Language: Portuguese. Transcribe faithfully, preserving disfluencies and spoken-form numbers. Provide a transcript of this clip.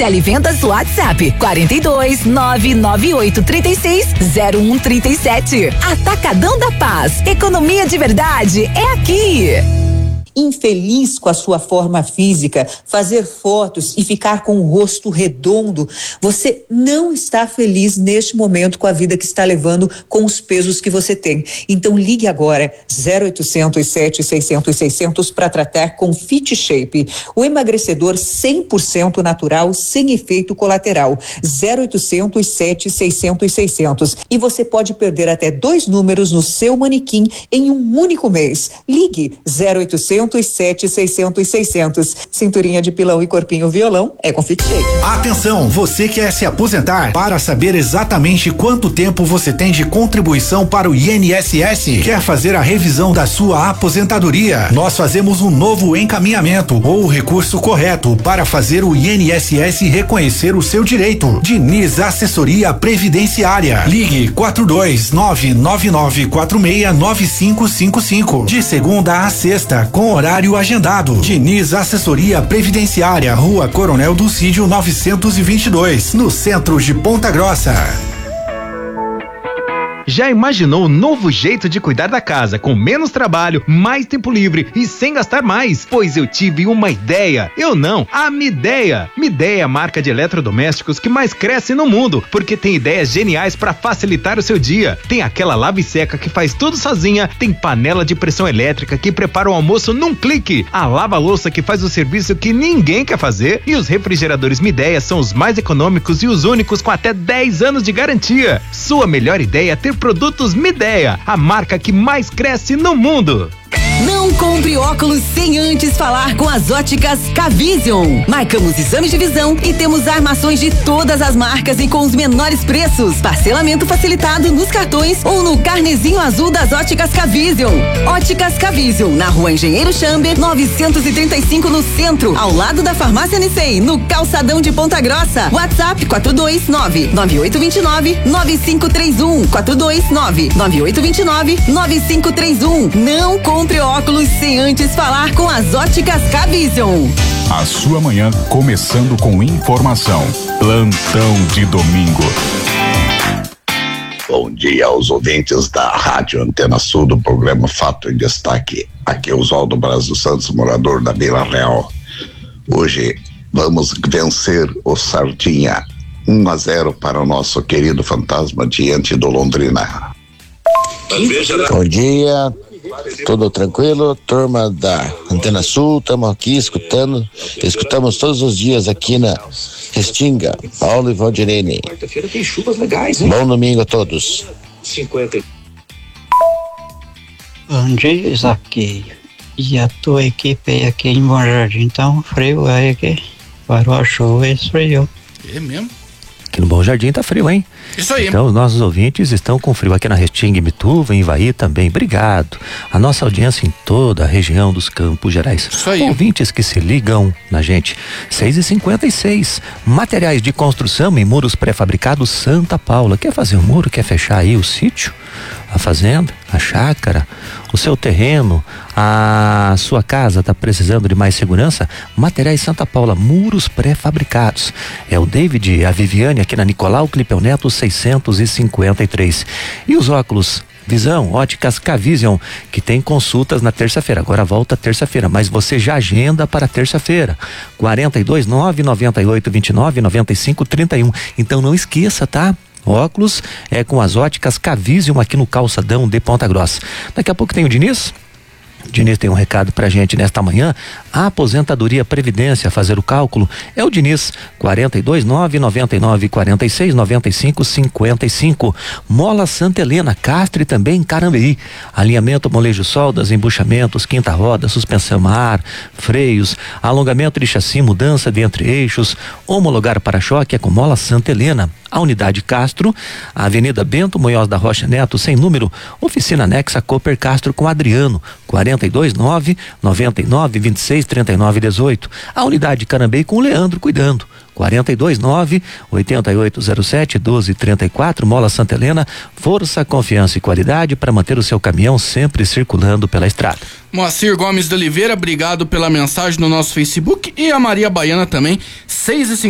Televendas WhatsApp quarenta e dois, nove nove oito trinta e seis, zero um trinta e sete. Atacadão da Paz. Economia de verdade é aqui. Infeliz com a sua forma física, fazer fotos e ficar com o rosto redondo, você não está feliz neste momento com a vida que está levando, com os pesos que você tem. Então ligue agora zero oitocentos, sete seiscentos, seiscentos para tratar com Fit Shape, o emagrecedor cem por cento natural, sem efeito colateral. Zero oitocentos, sete seiscentos, seiscentos e você pode perder até dois números no seu manequim em um único mês. Ligue zero oitocentos, sete seiscentos, seiscentos. Cinturinha de pilão e corpinho violão é com Fit Shape. Atenção, você quer se aposentar? Para saber exatamente quanto tempo você tem de contribuição para o I N S S? Quer fazer a revisão da sua aposentadoria? Nós fazemos um novo encaminhamento ou o recurso correto para fazer o I N S S reconhecer o seu direito. Diniz Assessoria Previdenciária. Ligue quatro dois nove nove nove quatro seis nove cinco cinco cinco. De segunda a sexta, com horário agendado. Diniz Assessoria Previdenciária, Rua Coronel Dulcídio novecentos e vinte e dois, no centro de Ponta Grossa. Já imaginou um novo jeito de cuidar da casa, com menos trabalho, mais tempo livre e sem gastar mais? Pois eu tive uma ideia. Eu não, a Midea. Midea é a marca de eletrodomésticos que mais cresce no mundo, porque tem ideias geniais para facilitar o seu dia. Tem aquela lava e seca que faz tudo sozinha, tem panela de pressão elétrica que prepara o almoço num clique, a lava-louça que faz o serviço que ninguém quer fazer, e os refrigeradores Midea são os mais econômicos e os únicos com até dez anos de garantia. Sua melhor ideia é ter produtos Midea, a marca que mais cresce no mundo. Não compre óculos sem antes falar com as óticas K-Vision. Marcamos exames de visão e temos armações de todas as marcas e com os menores preços. Parcelamento facilitado nos cartões ou no carnezinho azul das óticas K-Vision. Óticas K-Vision, na Rua Engenheiro Chamber, novecentos e trinta e cinco, no centro, ao lado da Farmácia Nicei, no calçadão de Ponta Grossa. WhatsApp quatro dois nove, nove oito dois nove, nove cinco três um. quatro dois nove, nove oito dois nove, nove cinco três um. Não compre óculos sem antes falar com as óticas K-Vision. A sua manhã começando com informação. Plantão de domingo. Bom dia aos ouvintes da Rádio Antena Sul do programa Fato em Destaque. Aqui é o Oswaldo Braz dos Santos, morador da Vila Real. Hoje vamos vencer o Sardinha. um a zero para o nosso querido fantasma diante do Londrina. Bom dia, tudo tranquilo, turma da Antena Sul, estamos aqui escutando, escutamos todos os dias aqui na Restinga, Paulo e Valdirene. Quarta-feira tem chuvas legais, hein? Bom domingo a todos. cinquenta. Bom dia, Isaac. E a tua equipe aqui em Bom Jardim tá um frio aí que parou a chuva e esfriou. É mesmo? Aqui no Bom Jardim tá frio, hein? Isso aí. Então os nossos ouvintes estão com frio aqui na Restinga, em Mituva, em Ivaí também. Obrigado. A nossa audiência em toda a região dos Campos Gerais. Isso aí. Ouvintes que se ligam na gente. seis e cinquenta e seis. Materiais de construção em muros pré-fabricados Santa Paula. Quer fazer um muro? Quer fechar aí o sítio? A fazenda? A chácara? O seu terreno? A sua casa está precisando de mais segurança? Materiais Santa Paula, muros pré-fabricados. É o David e a Viviane aqui na Nicolau Clipeu Neto seiscentos e cinquenta e três. E os óculos Visão, óticas K-Vision, que tem consultas na terça-feira. Agora volta terça-feira, mas você já agenda para terça-feira. quarenta e dois, nove nove oito, vinte e nove, noventa e cinco, trinta e um. Então não esqueça, tá? Óculos é com as óticas K-Vision aqui no calçadão de Ponta Grossa. Daqui a pouco tem o Diniz. Diniz tem um recado pra gente nesta manhã. A aposentadoria Previdência, fazer o cálculo é o Diniz, quarenta e dois, nove noventa e nove, quarenta e seis, noventa e cinco, cinquenta e cinco. Mola Santa Helena, Castre também em Carambeí. Alinhamento, molejo, soldas, embuchamentos, quinta roda, suspensão ar, freios, alongamento de chassi, mudança de entre-eixos, homologar para-choque é com Mola Santa Helena. A unidade Castro, a Avenida Bento Munhoz da Rocha Neto, sem número, oficina anexa Cooper Castro com Adriano, quarenta e dois, nove noventa e nove, vinte e seis, trinta e nove, dezoito. A unidade Carambeí com o Leandro cuidando, quarenta e dois, nove oitenta e oito, zero sete, doze, trinta e quatro. Mola Santa Helena, força, confiança e qualidade para manter o seu caminhão sempre circulando pela estrada. Moacir Gomes de Oliveira, obrigado pela mensagem no nosso Facebook, e a Maria Baiana também, seis e